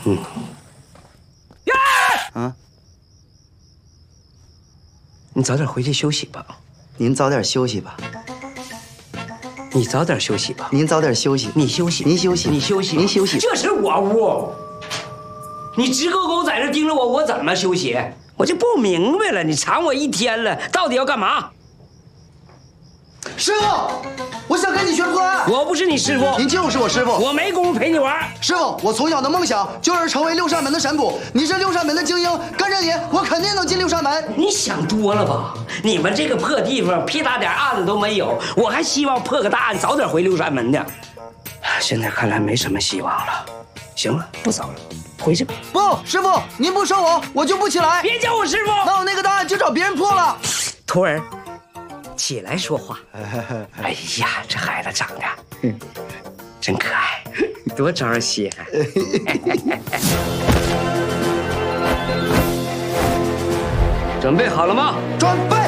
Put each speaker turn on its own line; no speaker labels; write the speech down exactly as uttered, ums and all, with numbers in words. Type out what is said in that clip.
嗯。呀！
啊！
你早点回去休息吧。
您早点休息吧。
你早点休息吧。
您早点休息。
你休息。
您休息。
你休息。
您休息。
这是我屋。你直勾勾在这盯着我，我怎么休息？我就不明白了，你缠我一天了，到底要干嘛？
师傅，我想跟你学破案。
我不是你师傅，
您就是我师傅。
我没工夫陪你玩。
师傅，我从小的梦想就是成为六扇门的神捕。你是六扇门的精英，跟着你，我肯定能进六扇门。
你想多了吧？你们这个破地方，屁大点案子都没有，我还希望破个大案，早点回六扇门呢。现在看来没什么希望了。行了，不早了。回去吧。
不，师傅，您不收我，我就不起来。
别叫我师傅，
那我那个大案就找别人破了。
徒儿，起来说话。哎呀，这孩子长得真可爱，多招人稀罕。准备好了吗？
准备。